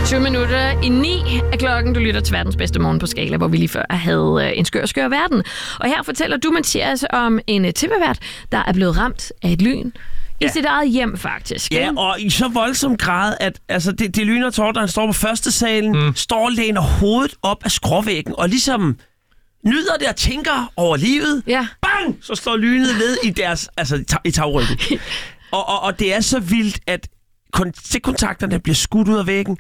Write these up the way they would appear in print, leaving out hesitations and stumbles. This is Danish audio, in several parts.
9 er klokken. Du lytter til verdens bedste morgen på Skala, hvor vi lige før havde en skør verden. Og her fortæller du, Mathias, om en tv-vært, der er blevet ramt af et lyn. I sit eget hjem, faktisk. Ja, og i så voldsom grad, at altså, det lyner Torben, han står på første salen, står og læner hovedet op af skråvæggen, og ligesom nyder det og tænker over livet. Ja. Bang! Så står lynet ved i deres, i tagryggen. og det er så vildt, at stikkontakterne bliver skudt ud af væggen.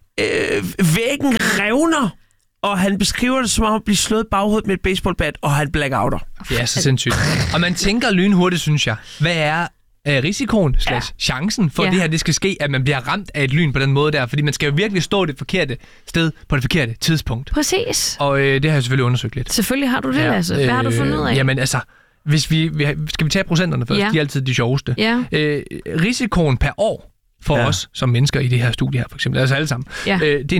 Væggen revner, og han beskriver det som om at blive slået baghovedet med et baseballbat, og han blackouter. Det er så sindssygt. Og man tænker lynhurtigt, synes jeg. Hvad er risikoen chancen for, at det her det skal ske, at man bliver ramt af et lyn på den måde der? Fordi man skal jo virkelig stå det forkerte sted på det forkerte tidspunkt. Præcis. Og det har jeg selvfølgelig undersøgt lidt. Selvfølgelig har du det, Lasse. Hvad har du fundet ud af? Jamen altså, hvis vi skal vi tage procenterne først? De er altid de sjoveste. Ja. Risikoen per år for os som mennesker i det her studie her, for eksempel, altså alle sammen, det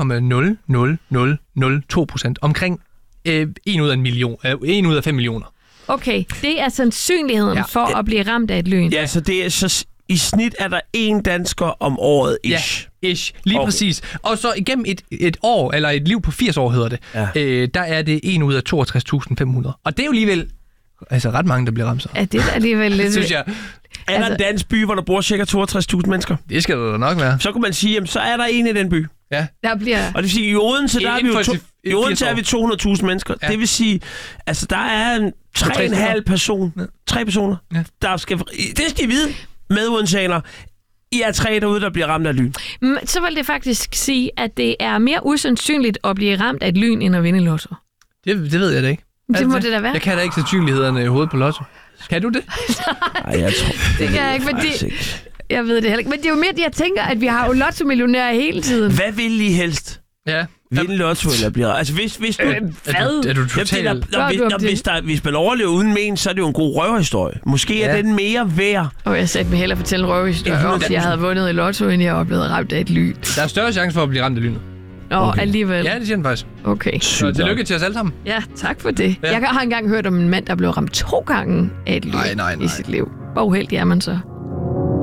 er 0,00002%. Omkring 1 ud af 1 ud af 5 millioner. Okay, det er sandsynligheden for at blive ramt af et lyn. Ja, så det er så i snit er der 1 dansker om året ish. Ja, ish. Lige præcis. Og så igennem et år, eller et liv på 80 år hedder det, der er det 1 ud af 62.500. Og det er jo alligevel ret mange, der bliver ramt så. Ja, det er alligevel lidt... synes jeg. Er der en dansk by, hvor der bor cirka 62.000 mennesker? Det skal der nok være. Så kunne man sige, jamen, så er der en i den by. Ja. Der bliver... Og det vil sige, i Odense, der er vi 200.000 mennesker. Ja. Det vil sige, altså der er 3,5 personer. 3 personer, der skal... Det skal I vide, med odenseaner. I er 3 derude, der bliver ramt af lyn. Så vil det faktisk sige, at det er mere usandsynligt at blive ramt af et lyn, end at vinde lotto. Det ved jeg da ikke. Det må det da være. Jeg kan da ikke sandsynlighederne i hovedet på lotto. Kan du det? Nej, jeg tror... Det kan jeg ikke, fordi... Jeg ved det heller ikke. Men det er jo mere, jeg tænker, at vi har jo lotto-millionærer hele tiden. Hvad vil I helst? Ja. Vinde lotto eller blive... Altså, hvis du... Hvad? Er du totalt... Hvis man overlever uden men, så er det jo en god røverhistorie. Måske er den mere værd. Jeg satte mig hellere fortælle en røverhistorie om, at jeg havde vundet i lotto, end jeg oplevede ramt af et lyn. Der er større chance for at blive ramt af lynet. Alligevel. Ja, det siger den faktisk. Okay. Så tillykke til os alle sammen. Ja, tak for det. Ja. Jeg har engang hørt om en mand, der blev ramt 2 gange af et lyn i sit liv. Hvor uheldig er man så?